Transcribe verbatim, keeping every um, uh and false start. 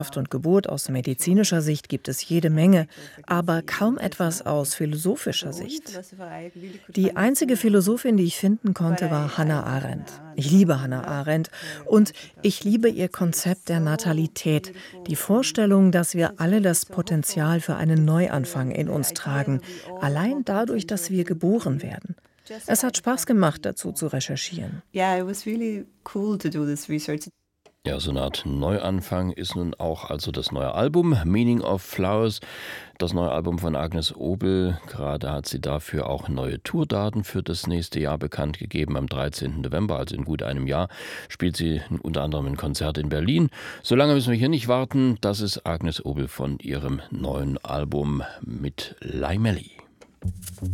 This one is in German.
und Geburt aus medizinischer Sicht gibt es jede Menge, aber kaum etwas aus philosophischer Sicht. Die einzige Philosophin, die ich finden konnte, war Hannah Arendt. Ich liebe Hannah Arendt und ich liebe ihr Konzept der Natalität, die Vorstellung, dass wir alle das Potenzial für einen Neuanfang in uns tragen, allein dadurch, dass wir geboren werden. Es hat Spaß gemacht, dazu zu recherchieren. Yeah, it was really cool to do this research. Ja, so eine Art Neuanfang ist nun auch also das neue Album Meaning of Flowers, das neue Album von Agnes Obel. Gerade hat sie dafür auch neue Tourdaten für das nächste Jahr bekannt gegeben. Am dreizehnten November, also in gut einem Jahr, spielt sie unter anderem ein Konzert in Berlin. So lange müssen wir hier nicht warten. Das ist Agnes Obel von ihrem neuen Album mit Laimelli.